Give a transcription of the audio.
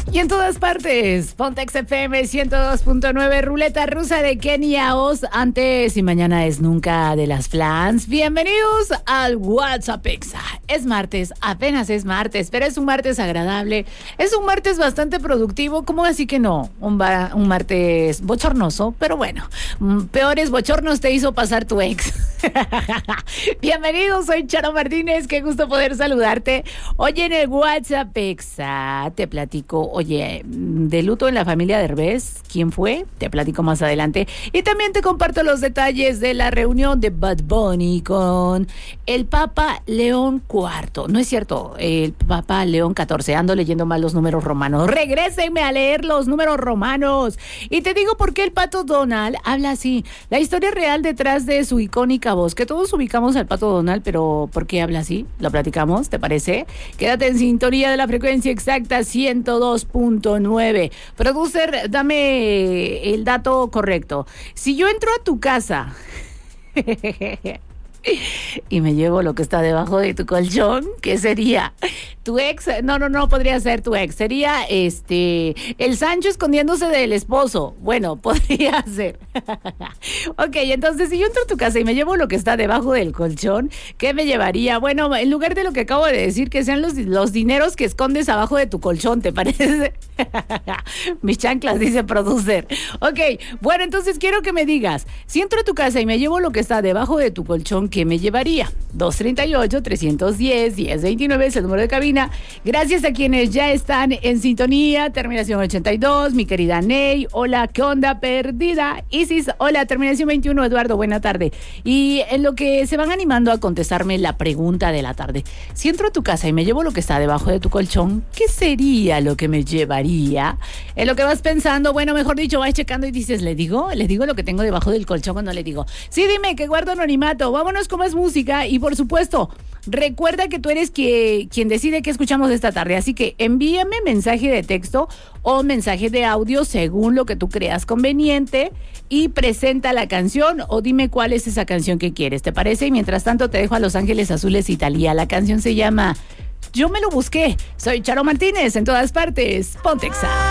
Y en todas partes, Pontex FM 102.9, ruleta rusa de Kenia Oz, antes y mañana es nunca de las flans. Bienvenidos al WhatsApp Exa. Es martes, apenas es martes, pero es un martes agradable, es un martes bastante productivo, ¿cómo así que no? Un martes bochornoso, pero bueno, peores bochornos te hizo pasar tu ex. Bienvenidos, soy Charo Martínez, qué gusto poder saludarte. Hoy en el WhatsApp Exa te platico, oye, de luto en la familia Derbez, ¿quién fue? Te platico más adelante. Y también te comparto los detalles de la reunión de Bad Bunny con el Papa León IV. No es cierto, el Papa León XIV. Ando leyendo mal los números romanos. Regrésenme a leer los números romanos. Y te digo por qué el Pato Donald habla así. La historia real detrás de su icónica voz, que todos ubicamos al Pato Donald, pero ¿por qué habla así? Lo platicamos, ¿te parece? Quédate en sintonía de la frecuencia exacta 102.9. Producer, dame el dato correcto. Si yo entro a tu casa y me llevo lo que está debajo de tu colchón, ¿qué sería? ¿Tu ex? No podría ser tu ex. Sería el Sancho escondiéndose del esposo. Bueno, podría ser. Ok, entonces si yo entro a tu casa y me llevo lo que está debajo del colchón, ¿qué me llevaría? Bueno, en lugar de lo que acabo de decir, que sean los dineros que escondes abajo de tu colchón, ¿te parece? Mis chanclas, dice producer. Ok, bueno, entonces quiero que me digas, si entro a tu casa y me llevo lo que está debajo de tu colchón, ¿qué me llevaría? 238-310-1029 es el número de cabina. Gracias a quienes ya están en sintonía. Terminación 82, mi querida Ney. Hola, ¿qué onda perdida? Isis, hola, terminación 21, Eduardo, buena tarde. Y en lo que se van animando a contestarme la pregunta de la tarde, si entro a tu casa y me llevo lo que está debajo de tu colchón, ¿qué sería lo que me llevaría? En lo que vas pensando, bueno, mejor dicho, vas checando y dices, ¿le digo lo que tengo debajo del colchón o no le digo? Sí, dime, que guardo anonimato. Vámonos con más música y, por supuesto, recuerda que tú eres quien decide qué escuchamos esta tarde, así que envíame mensaje de texto o mensaje de audio según lo que tú creas conveniente y presenta la canción o dime cuál es esa canción que quieres, ¿te parece? Y mientras tanto te dejo a Los Ángeles Azules y Thalía. La canción se llama Yo me lo busqué. Soy Charo Martínez, en todas partes. Ponte Exa.